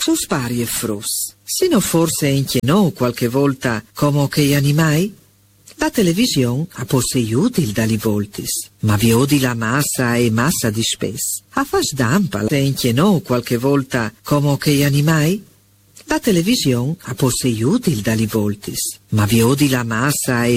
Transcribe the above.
Su spari e frus. Sino forse inchienò qualche volta come che gli animai? La televisione ha possei utile dali voltis, ma vi odi la massa e massa di spes. A fas dampa se inchienò qualche volta come che gli animai? La televisione ha possei utile dali voltis, ma vi odi la massa e